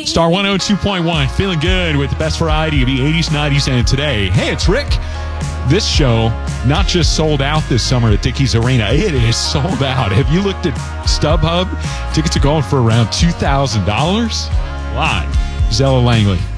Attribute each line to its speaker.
Speaker 1: Star 102.1, feeling good with the best variety of the 80s, 90s, and today. Hey, it's Rick. This show, not just sold out this summer at Dickies Arena, it is sold out. Have you looked at StubHub? Tickets are going for around $2,000. Live, Zella Langley.